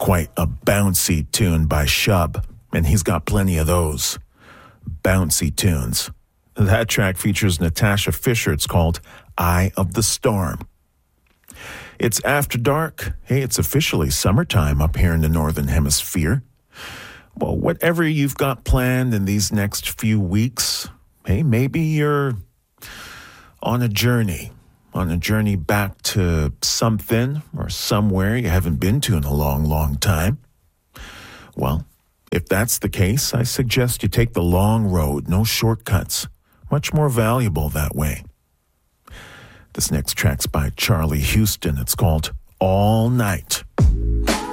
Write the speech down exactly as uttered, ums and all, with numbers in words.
quite a bouncy tune by Shub, and he's got plenty of those. Bouncy tunes. That track features Natasha Fisher. It's called Eye of the Storm. It's after dark. Hey, it's officially summertime up here in the Northern Hemisphere. Well, whatever you've got planned in these next few weeks, hey, maybe you're on a journey, on a journey back to something or somewhere you haven't been to in a long, long time. Well, if that's the case, I suggest you take the long road, no shortcuts. Much more valuable that way. This next track's by Charlie Houston. It's called All Night.